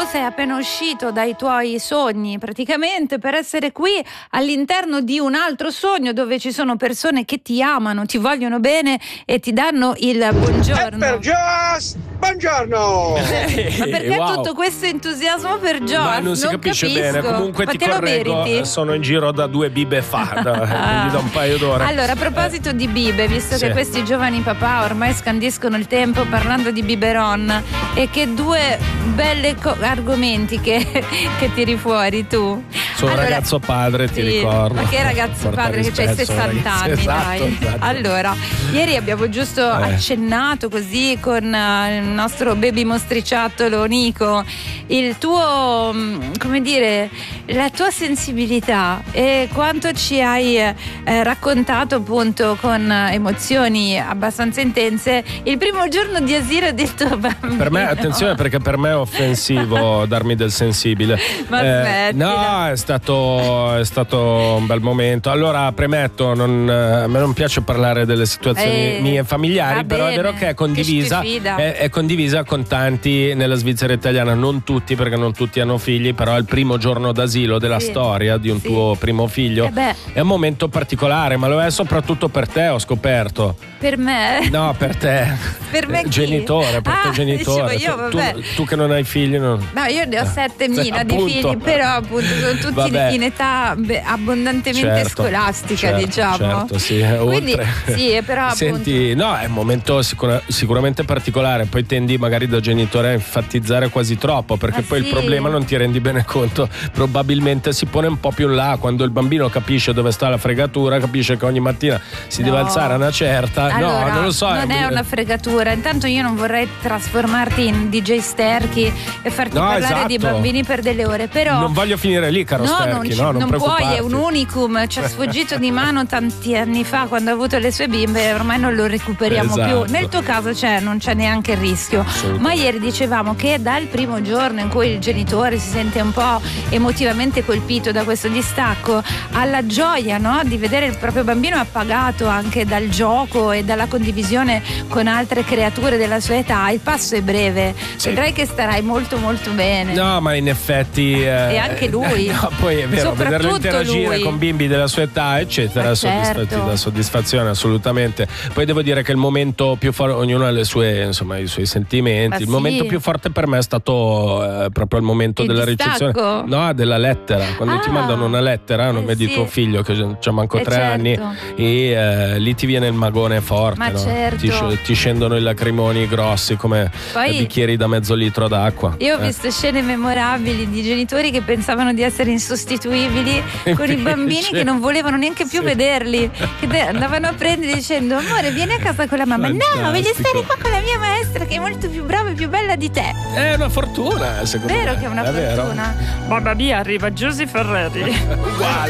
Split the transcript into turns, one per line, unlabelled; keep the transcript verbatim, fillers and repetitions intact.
sei appena uscito dai tuoi sogni praticamente per essere qui all'interno di un altro sogno dove ci sono persone che ti amano, ti vogliono bene e ti danno il buongiorno.
E per Joss, buongiorno!
Ma perché
wow.
tutto questo entusiasmo per Joss?
Ma non si capisce
capisco.
bene. Comunque
Ma
ti
te lo
correggo,
meriti?
sono in giro da due bibe fa, da, quindi da un paio d'ore.
Allora, a proposito di bibe, visto
Sì.
che questi giovani papà ormai scandiscono il tempo parlando di biberon, e che due belle co- argomenti che, che tiri fuori tu.
Sono un
Allora,
ragazzo padre, ti
sì,
ricordo.
ma che ragazzo
Porta
padre che c'hai
rispetto,
sessanta
ragazzi.
anni,
Esatto,
dai.
esatto.
Allora, ieri abbiamo giusto
Eh.
accennato così con uh, il nostro baby mostriciattolo Nico, il tuo, mh, come dire, la tua sensibilità e quanto ci hai eh, raccontato appunto con eh, emozioni abbastanza intense il primo giorno di asilo del tuo bambino.
Per me, attenzione, perché per me è offensivo darmi del sensibile.
Ma
Eh,
smettila.
no, è stato, è stato un bel momento. Allora, premetto, non, a me non piace parlare delle situazioni
Eh,
mie familiari,
va
però è
bene,
vero che è condivisa,
che stupida.
è, è condivisa con tanti nella Svizzera italiana, non tutti, perché non tutti hanno figli, però è il primo giorno d'asilo della
Sì.
storia di un
Sì.
tuo primo figlio.
Eh beh.
È un momento particolare, ma lo è soprattutto per te, ho scoperto.
Per me?
No, per te.
Per me
Eh,
chi?
genitore, per
Ah,
te genitore.
dicevo io,
Tu-
vabbè.
tu, tu che non hai figli, non...
No, io ne ho settemila di
appunto.
figli, però appunto sono tutti
Vabbè.
in età beh, abbondantemente
Certo,
scolastica,
certo,
diciamo.
certo, sì,
Quindi
oltre.
sì, però
Senti, no, è un momento sicura- sicuramente particolare, poi tendi magari da genitore a enfatizzare quasi troppo, perché
Ah,
poi
sì?
il problema non ti rendi bene conto, probabilmente si pone un po' più in là, quando il bambino capisce dove sta la fregatura, capisce che ogni mattina si
No.
deve alzare a una certa,
Allora,
no, non lo so.
non è una fregatura. Intanto io non vorrei trasformarti in D J Sterchi e farti
No,
parlare di
esatto.
bambini per delle ore, però
Non voglio finire lì, caro
no,
Sterchi,
non, ci-
no, non
non puoi, è
preoccuparti.
un unicum, ci ha sfuggito di mano tanti anni fa quando ha avuto le sue bimbe, ormai non lo recuperiamo
Esatto.
più. Nel tuo caso c'è, non c'è neanche il rischio. Ma ieri dicevamo che dal primo giorno in cui il genitore si sente un po' emotivamente colpito da questo distacco, alla gioia, no, di vedere il proprio bambino appagato anche dal gioco e dalla condivisione con altre creature della sua età, il passo è breve.
Sì.
Vedrai che starai molto molto bene.
No, ma in effetti eh,
E anche lui.
No, poi è vero, vederlo
Soprattutto
interagire
lui.
con bimbi della sua età, eccetera,
Ma
soddisfatti
certo.
da soddisfazione, assolutamente. Poi devo dire che il momento più forte, ognuno ha le sue, insomma, i suoi sentimenti.
Ma
il
sì.
momento più forte per me è stato eh, proprio il momento
Il
della
distacco?
ricezione. No, della lettera. Quando ti
Ah.
mandano una lettera, non
Eh,
vedi
sì.
tuo figlio che c'ha manco
Eh,
tre
certo.
anni, e eh, lì ti viene il magone forte,
Ma
no?
certo.
ti, sc- ti scendono i lacrimoni grossi come
Poi-
eh, bicchieri da mezzo litro d'acqua.
Io ho
Eh.
visto scene memorabili di genitori che pensavano di essere insostituibili con i
Invece-
bambini che non volevano neanche più
Sì.
vederli, che de- andavano a prendere dicendo amore vieni a casa con la mamma. No, voglio
Fantastico.
stare qua con la mia maestra che è molto più brava e più bella di te.
È una fortuna, secondo me.
Vero che è una
vero.
fortuna.
Mamma mia, arriva Giusy Ferreri.
Uguale.